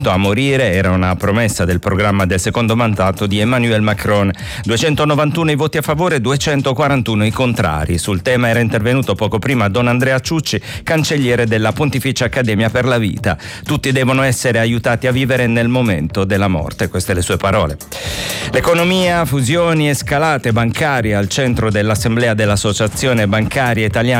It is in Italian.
a morire era una promessa del programma del secondo mandato di Emmanuel Macron. 291 i voti a favore, 241 i contrari. Sul tema era intervenuto poco prima Don Andrea Ciucci, cancelliere della Pontificia Accademia per la Vita. Tutti devono essere aiutati a vivere nel momento della morte. Queste le sue parole. L'economia, fusioni e scalate bancarie al centro dell'assemblea dell'Associazione Bancaria Italiana